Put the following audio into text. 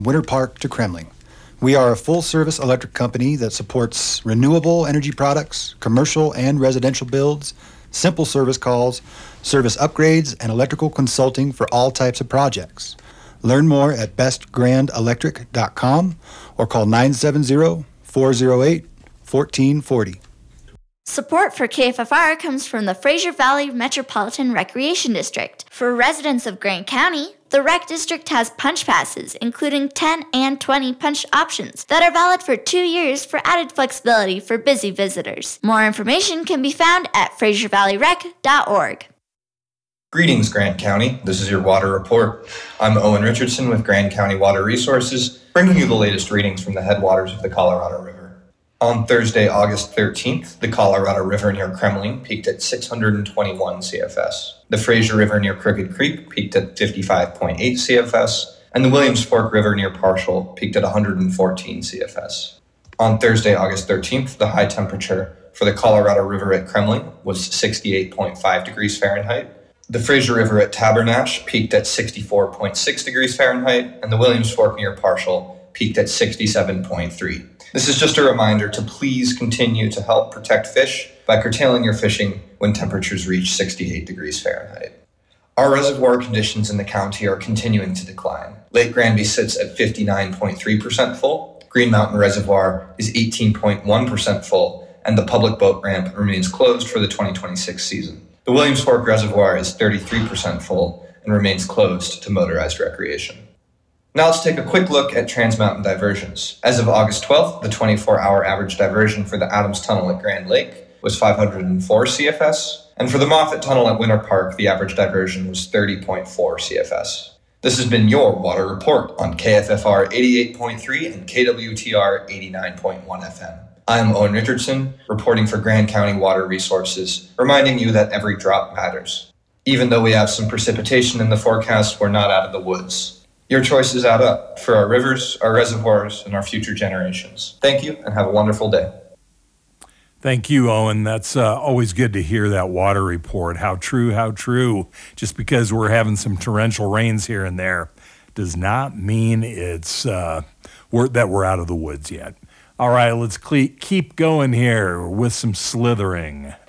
Winter Park to Kremling. We are a full-service electric company that supports renewable energy products, commercial and residential builds, simple service calls, service upgrades, and electrical consulting for all types of projects. Learn more at bestgrandelectric.com or call 970-408-1440. Support for KFFR comes from the Fraser Valley Metropolitan Recreation District. For residents of Grand County, the Rec District has punch passes, including 10 and 20 punch options that are valid for 2 years for added flexibility for busy visitors. More information can be found at FraserValleyRec.org. Greetings, Grand County. This is your water report. I'm Owen Richardson with Grand County Water Resources, bringing you the latest readings from the headwaters of the Colorado River. On Thursday, August 13th, the Colorado River near Kremling peaked at 621 CFS. The Fraser River near Crooked Creek peaked at 55.8 CFS, and the Williams Fork River near Parshall peaked at 114 CFS. On Thursday, August 13th, the high temperature for the Colorado River at Kremling was 68.5 degrees Fahrenheit. The Fraser River at Tabernash peaked at 64.6 degrees Fahrenheit, and the Williams Fork near Parshall peaked at 67.3. This is just a reminder to please continue to help protect fish by curtailing your fishing when temperatures reach 68 degrees Fahrenheit. Our reservoir conditions in the county are continuing to decline. Lake Granby sits at 59.3% full, Green Mountain Reservoir is 18.1% full, and the public boat ramp remains closed for the 2026 season. The Williams Fork Reservoir is 33% full and remains closed to motorized recreation. Now let's take a quick look at Trans Mountain diversions. As of August 12th, the 24-hour average diversion for the Adams Tunnel at Grand Lake was 504 CFS, and for the Moffett Tunnel at Winter Park, the average diversion was 30.4 CFS. This has been your Water Report on KFFR 88.3 and KWTR 89.1 FM. I'm Owen Richardson, reporting for Grand County Water Resources, reminding you that every drop matters. Even though we have some precipitation in the forecast, we're not out of the woods. Your choices add up for our rivers, our reservoirs, and our future generations. Thank you, and have a wonderful day. Thank you, Owen. That's always good to hear that water report. How true, how true. Just because we're having some torrential rains here and there does not mean it's that we're out of the woods yet. All right, let's keep going here with some slithering.